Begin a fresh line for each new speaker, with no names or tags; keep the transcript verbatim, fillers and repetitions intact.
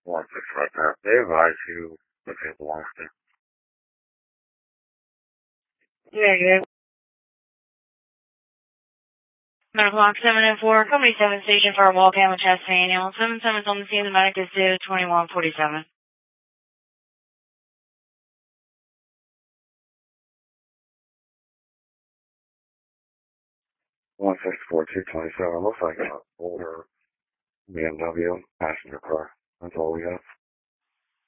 one six right there. They advise you if it belongs to. Yeah, yeah. nine o'clock, seven and four, Company seven Station for Walcam with Chest Manual. seven seven is on the scene, the medic is due twenty-one forty-seven. one six four two twenty-seven, looks like an older B M W passenger car. That's all we have.